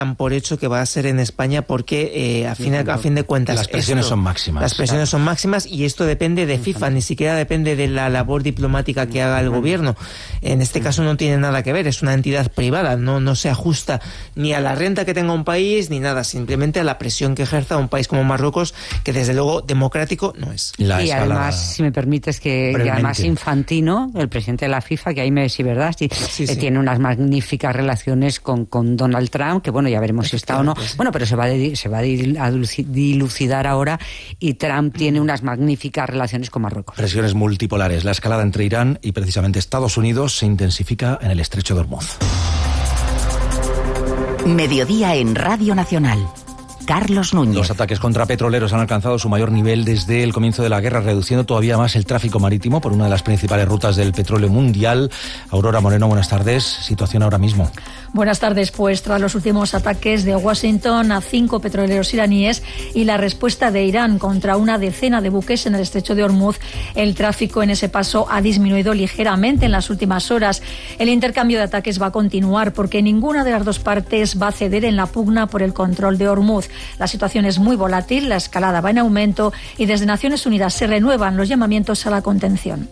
por hecho que va a ser en España porque a fin de cuentas las presiones son máximas. Las presiones son máximas y esto depende de FIFA, ni siquiera depende de la labor diplomática que haga el gobierno. En este caso no tiene nada que ver, es una entidad privada, no se ajusta ni a la renta que tenga un país ni nada, simplemente a la presión que ejerza un país como Marruecos, que desde luego democrático no es. Y además, si me permites, que además Infantino, el presidente de la FIFA, que ahí me sí, ¿verdad? Sí. Tiene unas magníficas relaciones con Donald Trump, que bueno, ya veremos si está o no. Bueno, pero se va a dilucidar ahora, y Trump tiene unas magníficas relaciones con Marruecos. Presiones multipolares. La escalada entre Irán y precisamente Estados Unidos se intensifica en el estrecho de Hormuz. Mediodía en Radio Nacional. Carlos Núñez. Los ataques contra petroleros han alcanzado su mayor nivel desde el comienzo de la guerra, reduciendo todavía más el tráfico marítimo por una de las principales rutas del petróleo mundial. Aurora Moreno, buenas tardes. Situación ahora mismo. Buenas tardes. Pues tras los últimos ataques de Washington a 5 petroleros iraníes y la respuesta de Irán contra una decena de buques en el estrecho de Hormuz, el tráfico en ese paso ha disminuido ligeramente en las últimas horas. El intercambio de ataques va a continuar porque ninguna de las dos partes va a ceder en la pugna por el control de Hormuz. La situación es muy volátil, la escalada va en aumento y desde Naciones Unidas se renuevan los llamamientos a la contención.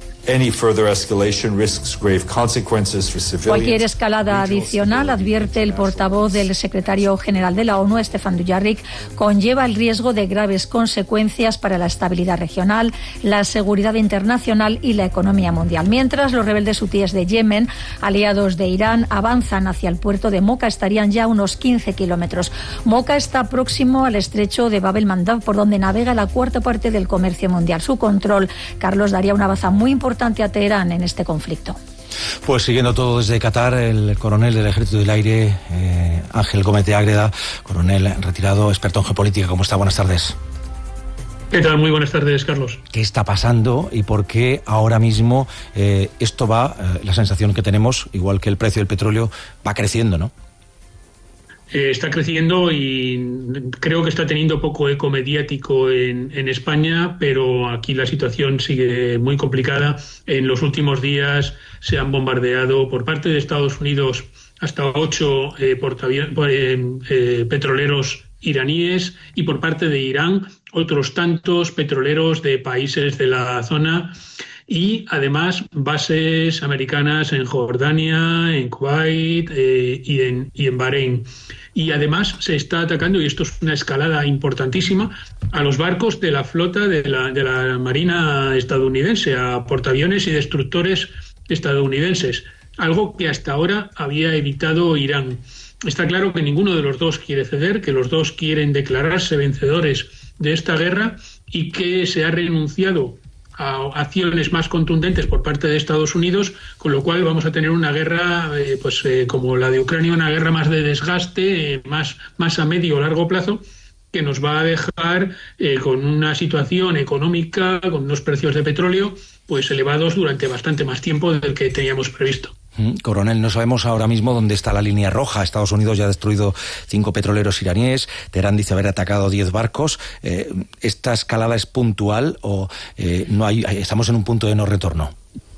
Cualquier escalada adicional, advierte el portavoz del secretario general de la ONU, Stefan Dujarric, conlleva el riesgo de graves consecuencias para la estabilidad regional, la seguridad internacional y la economía mundial. Mientras, los rebeldes hutíes de Yemen, aliados de Irán, avanzan hacia el puerto de Moca, estarían ya a unos 15 kilómetros. Moca está próximo al estrecho de Bab el-Mandab, por donde navega la cuarta parte del comercio mundial. Su control, Carlos, daría una baza muy importante a Teherán en este conflicto. Pues siguiendo todo desde Qatar, el coronel del Ejército del Aire, Ángel Gómez de Ágreda, coronel retirado, experto en geopolítica. ¿Cómo está? Buenas tardes. ¿Qué tal? Muy buenas tardes, Carlos. ¿Qué está pasando y por qué ahora mismo esto va, la sensación que tenemos, igual que el precio del petróleo, va creciendo, ¿no? Está creciendo y creo que está teniendo poco eco mediático en España, pero aquí la situación sigue muy complicada. En los últimos días se han bombardeado por parte de Estados Unidos hasta 8 petroleros iraníes y por parte de Irán otros tantos petroleros de países de la zona. Y además bases americanas en Jordania, en Kuwait y en Bahrein. Y además se está atacando, y esto es una escalada importantísima, a los barcos de la flota de la Marina estadounidense, a portaaviones y destructores estadounidenses, algo que hasta ahora había evitado Irán. Está claro que ninguno de los dos quiere ceder, que los dos quieren declararse vencedores de esta guerra y que se ha renunciado a acciones más contundentes por parte de Estados Unidos, con lo cual vamos a tener una guerra como la de Ucrania, una guerra más de desgaste, más a medio o largo plazo, que nos va a dejar con una situación económica, con unos precios de petróleo pues elevados durante bastante más tiempo del que teníamos previsto. Coronel, no sabemos ahora mismo dónde está la línea roja. Estados Unidos ya ha destruido 5 petroleros iraníes. Teherán dice haber atacado 10 barcos. ¿Esta escalada es puntual o estamos en un punto de no retorno?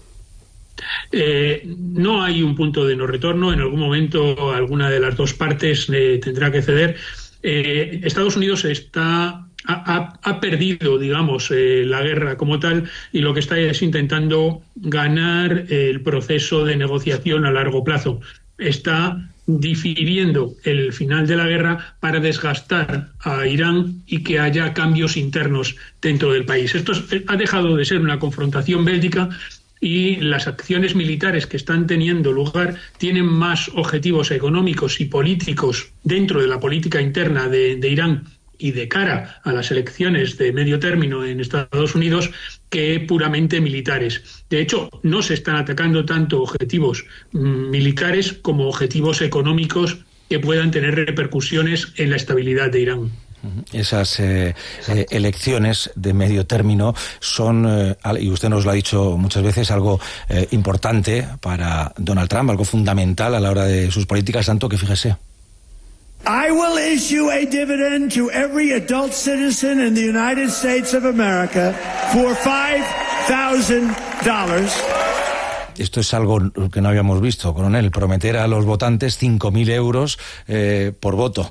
No hay un punto de no retorno. En algún momento alguna de las dos partes tendrá que ceder. Estados Unidos ha perdido, digamos, la guerra como tal, y lo que está es intentando ganar el proceso de negociación a largo plazo. Está difiriendo el final de la guerra para desgastar a Irán y que haya cambios internos dentro del país. Esto ha dejado de ser una confrontación bélica, y las acciones militares que están teniendo lugar tienen más objetivos económicos y políticos dentro de la política interna de Irán y de cara a las elecciones de medio término en Estados Unidos que puramente militares. De hecho, no se están atacando tanto objetivos militares como objetivos económicos que puedan tener repercusiones en la estabilidad de Irán. Esas elecciones de medio término son, y usted nos lo ha dicho muchas veces, algo importante para Donald Trump, algo fundamental a la hora de sus políticas, tanto que fíjese. I will issue a dividend to every adult citizen in the United States of America for $5,000. Esto es algo que no habíamos visto, coronel, prometer a los votantes 5.000 euros por voto.